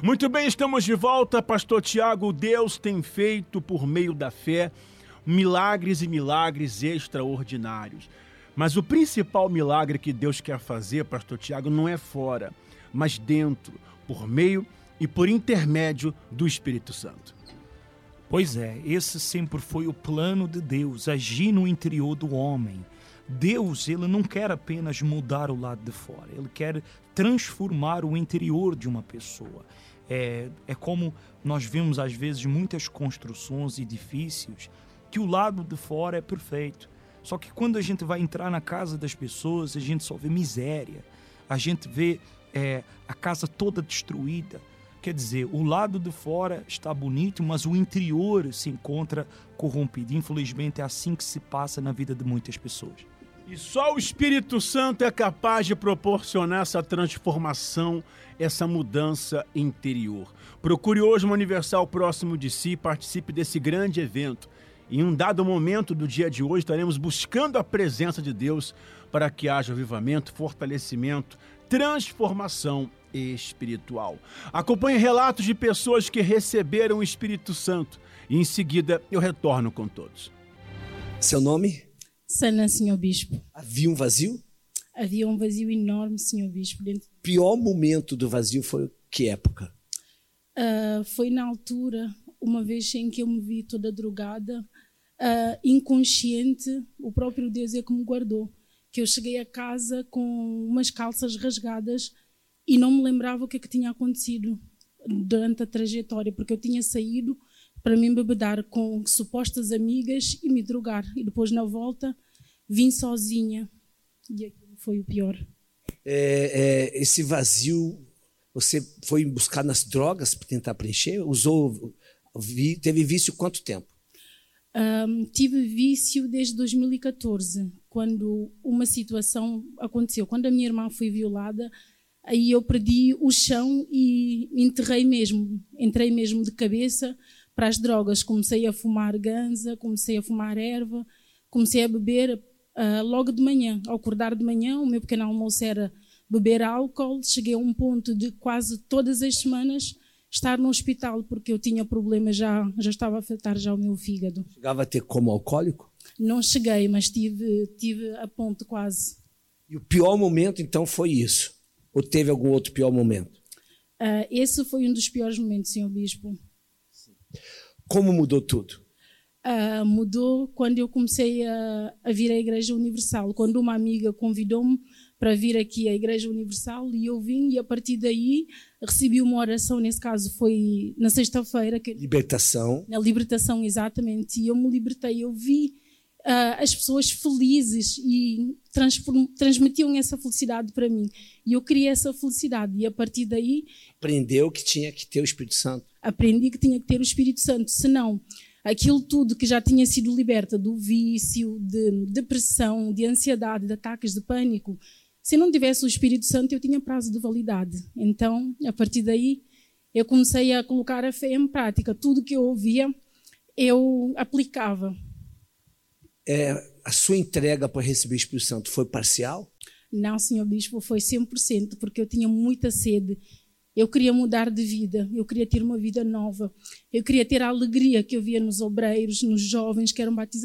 Muito bem, estamos de volta. Pastor Tiago, Deus tem feito por meio da fé milagres e milagres extraordinários. Mas o principal milagre que Deus quer fazer, Pastor Tiago, não é fora, mas dentro, por meio e por intermédio do Espírito Santo. Pois é, esse sempre foi o plano de Deus, agir no interior do homem. Deus, ele não quer apenas mudar o lado de fora, ele quer transformar o interior de uma pessoa. É como nós vemos às vezes muitas construções e edifícios que o lado de fora é perfeito. Só que quando a gente vai entrar na casa das pessoas, a gente só vê miséria, a gente vê a casa toda destruída. Quer dizer, o lado de fora está bonito, mas o interior se encontra corrompido. Infelizmente é assim que se passa na vida de muitas pessoas. E só o Espírito Santo é capaz de proporcionar essa transformação, essa mudança interior. Procure hoje uma Universal próximo de si, participe desse grande evento. Em um dado momento do dia de hoje, estaremos buscando a presença de Deus para que haja avivamento, fortalecimento, transformação espiritual. Acompanhe relatos de pessoas que receberam o Espírito Santo e em seguida eu retorno com todos. Seu nome? Sana, Senhor Bispo. Havia um vazio? Havia um vazio enorme, Senhor Bispo. O pior momento do vazio foi que época? Foi na altura, uma vez em que eu me vi toda drogada, inconsciente, o próprio Deus é que me guardou. Que eu cheguei a casa com umas calças rasgadas e não me lembrava o que tinha acontecido durante a trajetória, porque eu tinha saído para me embebedar com supostas amigas e me drogar. E depois, na volta, vim sozinha. E aquilo foi o pior. Esse vazio, você foi buscar nas drogas para tentar preencher? Teve vício quanto tempo? Tive vício desde 2014, quando uma situação aconteceu. Quando a minha irmã foi violada, aí eu perdi o chão e entrei mesmo de cabeça para as drogas. Comecei a fumar ganza, comecei a fumar erva, comecei a beber logo de manhã. Ao acordar de manhã, o meu pequeno almoço era beber álcool. Cheguei a um ponto de quase todas as semanas estar no hospital, porque eu tinha problemas, já estava a afetar já o meu fígado. Chegava a ter como alcoólico? Não cheguei, mas tive a ponto quase. E o pior momento, então, foi isso? Ou teve algum outro pior momento? Esse foi um dos piores momentos, Senhor Bispo. Como mudou tudo? Mudou quando eu comecei a vir à Igreja Universal. Quando uma amiga convidou-me para vir aqui à Igreja Universal e eu vim, e a partir daí recebi uma oração, nesse caso foi na sexta-feira. Libertação. Na libertação, exatamente. E eu me libertei, eu vi as pessoas felizes e transmitiam essa felicidade para mim. E eu queria essa felicidade. E a partir daí... Aprendeu que tinha que ter o Espírito Santo. Aprendi que tinha que ter o Espírito Santo. Senão, aquilo tudo que já tinha sido liberta do vício, de depressão, de ansiedade, de ataques de pânico, se não tivesse o Espírito Santo, eu tinha prazo de validade. Então, a partir daí, eu comecei a colocar a fé em prática. Tudo que eu ouvia, eu aplicava. A sua entrega para receber o Espírito Santo foi parcial? Não, Senhor Bispo, foi 100%, porque eu tinha muita sede. Eu queria mudar de vida, eu queria ter uma vida nova. Eu queria ter a alegria que eu via nos obreiros, nos jovens que eram batizados.